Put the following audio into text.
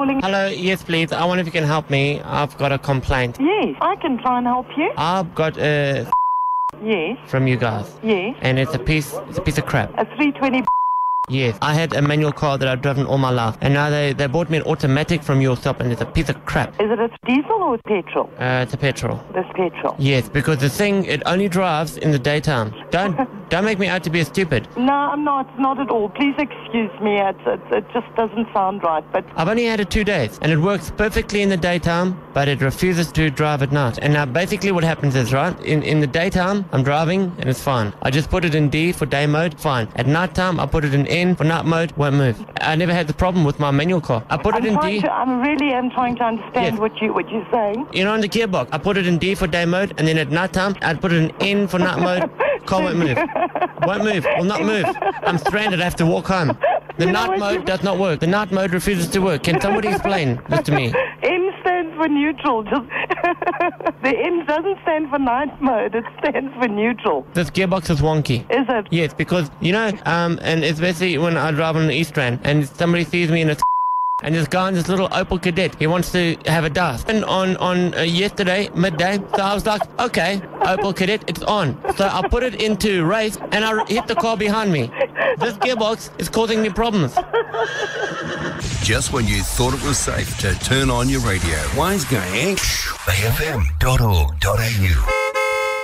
calling? Hello, yes please. I wonder if you can help me. I've got a complaint. Yes, I can try and help you. I've got a Yes, from you guys. yes. And it's a piece of crap. A 320. Yes. I had a manual car that I've driven all my life. And now they bought me an automatic from your shop and it's a piece of crap. Is it a diesel or petrol? It's a petrol. This petrol. Yes, because the thing, it only drives in the daytime. Don't make me out to be a stupid. No, I'm not at all. Please excuse me. It just doesn't sound right. But I've only had it 2 days and it works perfectly in the daytime, but it refuses to drive at night. And now basically what happens is, right, in the daytime, I'm driving and it's fine. I just put it in D for day mode, fine. At night time, I put it in N for night mode, won't move. I never had the problem with my manual car. I put it in D. I really am trying to understand Yes. what you're saying. You know, on the gearbox, I put it in D for day mode, and then at night time, I'd put it in N for night mode. Car won't move. Won't move. Will not move. I'm stranded. I have to walk home. The night mode does not work. The night mode refuses to work. Can somebody explain this to me? N stands for neutral. Just the N doesn't stand for night mode. It stands for neutral. This gearbox is wonky. Is it? Yes, because, you know, and especially when I drive on the East Rand, and somebody sees me in a and this guy in this little Opel Kadett, he wants to have a dust. And on yesterday, midday, so I was like, okay, Opel Kadett, it's on. So I put it into race, and I hit the car behind me. This gearbox is causing me problems. Just when you thought it was safe to turn on your radio. Wise Gang, bayfm.org.au.